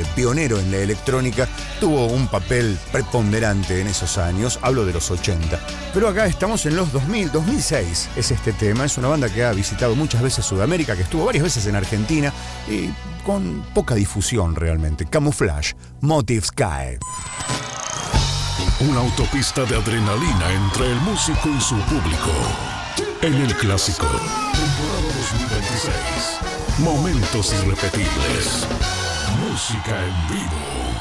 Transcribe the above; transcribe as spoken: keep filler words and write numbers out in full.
pionero en la electrónica, tuvo un papel preponderante en esos años, hablo de los ochenta. Pero acá estamos en los dos mil, dos mil seis es este tema, es una banda que ha visitado muchas veces Sudamérica, que estuvo varias veces en Argentina y con poca difusión realmente. Camouflage, Motive Sky. Una autopista de adrenalina entre el músico y su público. En el clásico, temporada dos mil veintiséis. Momentos irrepetibles. Música en vivo.